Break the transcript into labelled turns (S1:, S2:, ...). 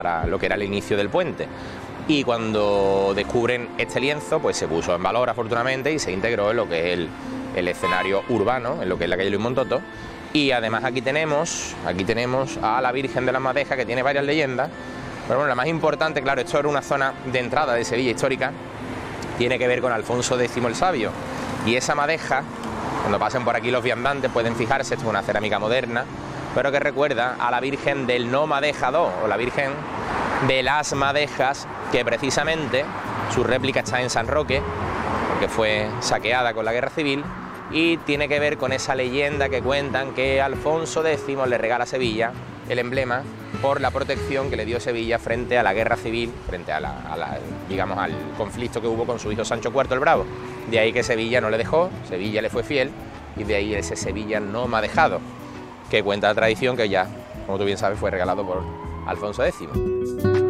S1: para lo que era el inicio del puente. Y cuando descubren este lienzo, pues se puso en valor afortunadamente y se integró en lo que es el escenario urbano, en lo que es la calle Luis Montoto. Y además aquí tenemos a la Virgen de las Madejas, que tiene varias leyendas. Pero bueno, la más importante, claro, esto era una zona de entrada de Sevilla histórica, tiene que ver con Alfonso X el Sabio. Y esa madeja, cuando pasen por aquí los viandantes pueden fijarse, esto es una cerámica moderna, pero que recuerda a la Virgen del No Madejado, o la Virgen de las Madejas, que precisamente su réplica está en San Roque, porque fue saqueada con la Guerra Civil, y tiene que ver con esa leyenda que cuentan que Alfonso X le regala a Sevilla el emblema por la protección que le dio Sevilla frente a la Guerra Civil, frente digamos, al conflicto que hubo con su hijo Sancho IV el Bravo. De ahí que Sevilla no le dejó, Sevilla le fue fiel, y de ahí ese Sevilla no madejado, que cuenta la tradición que ya, como tú bien sabes, fue regalado por Alfonso X.